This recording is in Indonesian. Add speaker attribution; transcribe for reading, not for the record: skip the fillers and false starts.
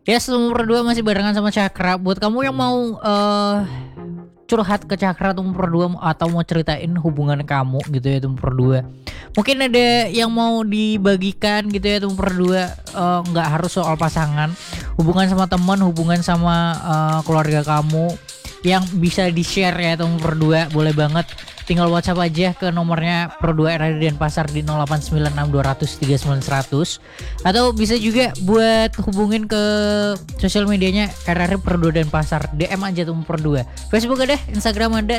Speaker 1: Ya, nomor 2 masih barengan sama Cakra. Buat kamu yang mau curhat ke Cakra tuh nomor 2 atau mau ceritain hubungan kamu gitu ya tuh nomor 2. Mungkin ada yang mau dibagikan gitu ya tuh nomor 2, nggak harus soal pasangan, hubungan sama teman, hubungan sama keluarga kamu yang bisa di-share ya tuh nomor 2, boleh banget. Tinggal WhatsApp aja ke nomornya Pro 2 RRI Denpasar di 0896 200 39 100, atau bisa juga buat hubungin ke sosial medianya RRI Pro 2 Denpasar, DM aja tuh Pro 2. Facebook ada, Instagram ada,